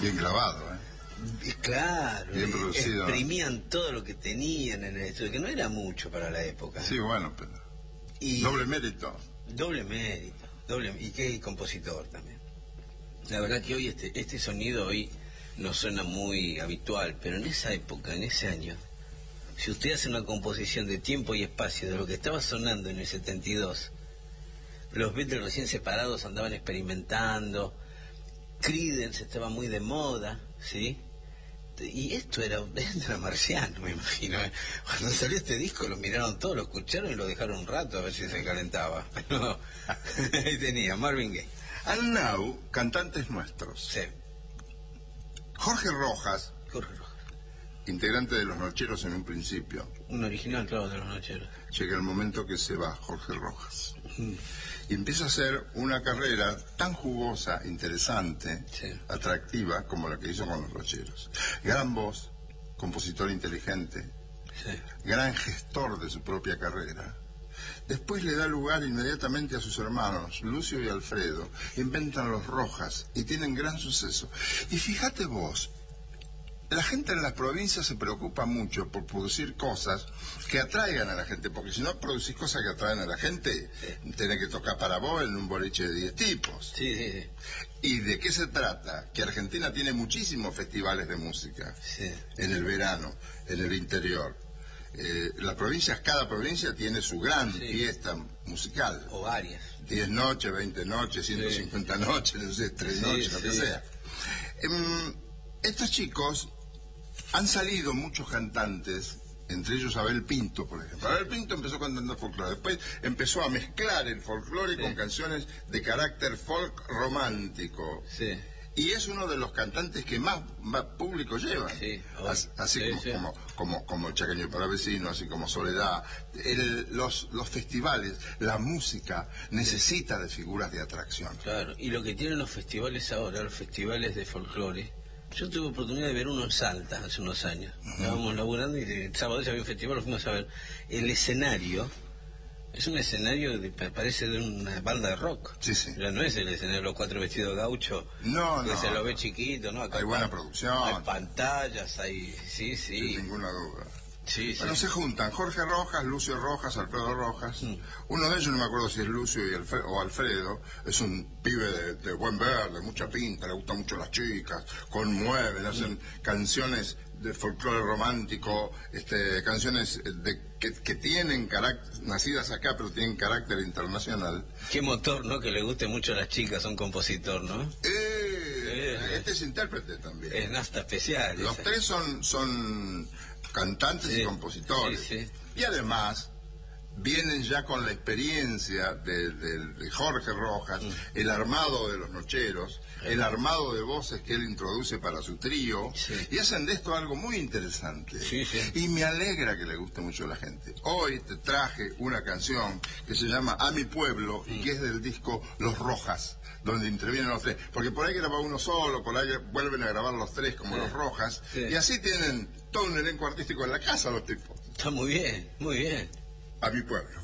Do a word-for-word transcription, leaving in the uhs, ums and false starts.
Bien grabado, ¿eh? Claro, bien producido. Exprimían todo lo que tenían en el estudio, que no era mucho para la época. Sí, bueno, pero... Y doble mérito. Doble mérito, doble y qué compositor también. La verdad que hoy este, este sonido hoy no suena muy habitual, pero en esa época, en ese año, si usted hace una composición de tiempo y espacio de lo que estaba sonando en el setenta y dos, los Beatles recién separados andaban experimentando, Creedence estaba muy de moda, ¿sí? Y esto era, esto era marciano, me imagino. Cuando salió este disco lo miraron todos, lo escucharon y lo dejaron un rato a ver si se calentaba. Pero ahí tenía, Marvin Gaye. And now, cantantes nuestros. Sí. Jorge Rojas, Jorge Rojas, integrante de Los Nocheros en un principio. un original, claro, de Los Nocheros. Llega el momento que se va Jorge Rojas. Mm. Y empieza a hacer una carrera tan jugosa, interesante, Sí. atractiva, como la que hizo con Los Nocheros. Gran voz, compositor inteligente, Sí. gran gestor de su propia carrera. Después le da lugar inmediatamente a sus hermanos, Lucio y Alfredo, inventan Los Rojas y tienen gran suceso. Y fíjate vos, la gente en las provincias se preocupa mucho por producir cosas que atraigan a la gente, porque si no producís cosas que atraen a la gente, Sí. tenés que tocar para vos en un boliche de diez tipos. Sí, sí, sí. ¿Y de qué se trata? Que Argentina tiene muchísimos festivales de música Sí. en el verano, en el interior. Eh, las provincias, cada provincia tiene su gran Sí. fiesta musical. O varias. diez noches, veinte noches, ciento cincuenta Sí. noches, no sé, tres Sí, noches, lo que sí. sea. Em, estos chicos han salido muchos cantantes, entre ellos Abel Pinto, por ejemplo. Abel Pinto empezó cantando folclore, después empezó a mezclar el folclore Sí. con canciones de carácter folk romántico. Sí. Y es uno de los cantantes que más, más público lleva. Sí, As- así sí, como, sí. como, como, como el Chaqueño para Vecino, así como Soledad. El- los, los festivales, la música necesita de figuras de atracción. Claro, y lo que tienen los festivales ahora, los festivales de folclore, yo tuve oportunidad de ver uno en Salta hace unos años. Estábamos laburando y el sábado ya había un festival, lo fuimos a ver. El escenario es un escenario, de, parece de una banda de rock. Sí, sí. Ya no es el escenario de los cuatro vestidos gaucho, No, que no. se lo ve chiquito, ¿no? Acá Hay buena pa- producción. Hay pantallas, hay... Sí, Sin sí. ninguna duda. Sí, sí. Bueno, se juntan Jorge Rojas, Lucio Rojas, Alfredo Rojas. Mm. Uno de ellos, no me acuerdo si es Lucio y Alfredo, o Alfredo, es un pibe de, de buen ver, de mucha pinta, le gustan mucho las chicas, conmueven, hacen canciones de folclore romántico, este, canciones de, que, que tienen carácter, nacidas acá, pero tienen carácter internacional. Qué motor, ¿no? Que le guste mucho a las chicas, un compositor, ¿no? Eh, Eh, este es intérprete también. Es nafta especial. Los esa. tres son, son cantantes Sí, y compositores. sí, sí. Y además vienen ya con la experiencia de, de- de Jorge Rojas, Mm. el armado de Los Nocheros, el armado de voces que él introduce para su trío, Sí. y hacen de esto algo muy interesante. Sí, sí. Y me alegra que le guste mucho a la gente. Hoy te traje una canción que se llama A mi pueblo, y que es del disco Los Rojas, donde intervienen los tres. Porque por ahí graba uno solo, por ahí vuelven a grabar los tres como Sí. Los Rojas, Sí. y así tienen todo un elenco artístico en la casa los tipos. Está muy bien, muy bien. A mi pueblo.